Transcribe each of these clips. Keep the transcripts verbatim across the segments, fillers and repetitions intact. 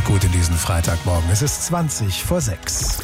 gut in diesen Freitagmorgen. Es ist zwanzig vor sechs.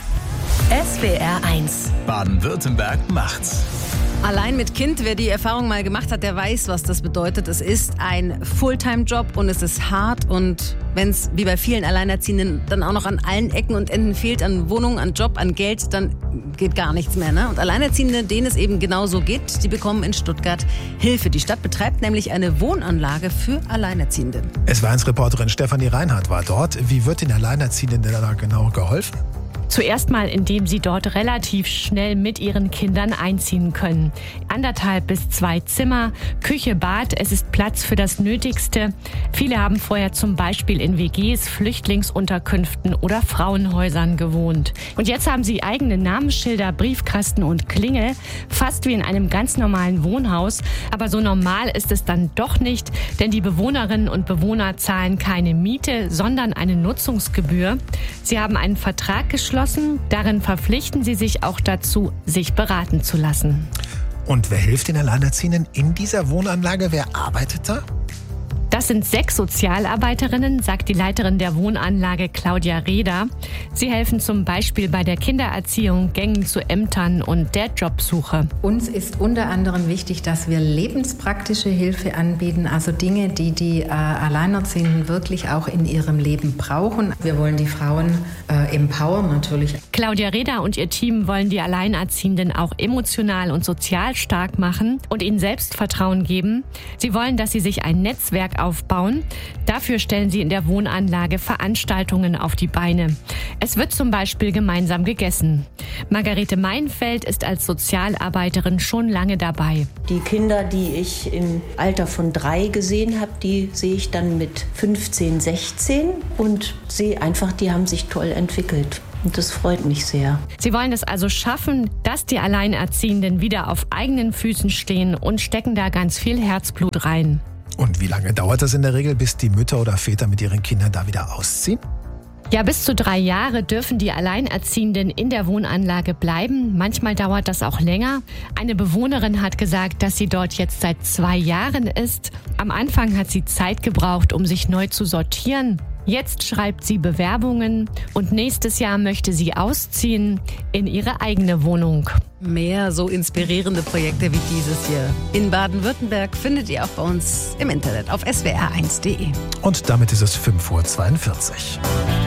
S W R eins. Baden-Württemberg macht's. Allein mit Kind, wer die Erfahrung mal gemacht hat, der weiß, was das bedeutet. Es ist ein Fulltime-Job und es ist hart. Und wenn es wie bei vielen Alleinerziehenden dann auch noch an allen Ecken und Enden fehlt, an Wohnung, an Job, an Geld, dann geht gar nichts mehr. Ne? Und Alleinerziehende, denen es eben genauso geht, die bekommen in Stuttgart Hilfe. Die Stadt betreibt nämlich eine Wohnanlage für Alleinerziehende. S W R eins-Reporterin Stefanie Reinhardt war dort. Wie wird den Alleinerziehenden denn da genau geholfen? Zuerst mal, indem sie dort relativ schnell mit ihren Kindern einziehen können. Anderthalb bis zwei Zimmer, Küche, Bad, es ist Platz für das Nötigste. Viele haben vorher zum Beispiel in W Gs, Flüchtlingsunterkünften oder Frauenhäusern gewohnt. Und jetzt haben sie eigene Namensschilder, Briefkasten und Klingel, fast wie in einem ganz normalen Wohnhaus. Aber so normal ist es dann doch nicht, denn die Bewohnerinnen und Bewohner zahlen keine Miete, sondern eine Nutzungsgebühr. Sie haben einen Vertrag geschlossen. Darin verpflichten sie sich auch dazu, sich beraten zu lassen. Und wer hilft den Alleinerziehenden in dieser Wohnanlage? Wer arbeitet da? Das sind sechs Sozialarbeiterinnen, sagt die Leiterin der Wohnanlage Claudia Reda. Sie helfen zum Beispiel bei der Kindererziehung, Gängen zu Ämtern und der Jobsuche. Uns ist unter anderem wichtig, dass wir lebenspraktische Hilfe anbieten, also Dinge, die die äh, Alleinerziehenden wirklich auch in ihrem Leben brauchen. Wir wollen die Frauen äh, empowern natürlich. Claudia Reda und ihr Team wollen die Alleinerziehenden auch emotional und sozial stark machen und ihnen Selbstvertrauen geben. Sie wollen, dass sie sich ein Netzwerk aufbauen. Dafür stellen sie in der Wohnanlage Veranstaltungen auf die Beine. Es wird zum Beispiel gemeinsam gegessen. Margarete Meinfeld ist als Sozialarbeiterin schon lange dabei. Die Kinder, die ich im Alter von drei gesehen habe, die sehe ich dann mit fünfzehn, sechzehn und sehe einfach, die haben sich toll entwickelt. Und das freut mich sehr. Sie wollen es also schaffen, dass die Alleinerziehenden wieder auf eigenen Füßen stehen und stecken da ganz viel Herzblut rein. Und wie lange dauert das in der Regel, bis die Mütter oder Väter mit ihren Kindern da wieder ausziehen? Ja, bis zu drei Jahre dürfen die Alleinerziehenden in der Wohnanlage bleiben. Manchmal dauert das auch länger. Eine Bewohnerin hat gesagt, dass sie dort jetzt seit zwei Jahren ist. Am Anfang hat sie Zeit gebraucht, um sich neu zu sortieren. Jetzt schreibt sie Bewerbungen und nächstes Jahr möchte sie ausziehen in ihre eigene Wohnung. Mehr so inspirierende Projekte wie dieses hier in Baden-Württemberg findet ihr auch bei uns im Internet auf S W R eins punkt de. Und damit ist es fünf Uhr zweiundvierzig.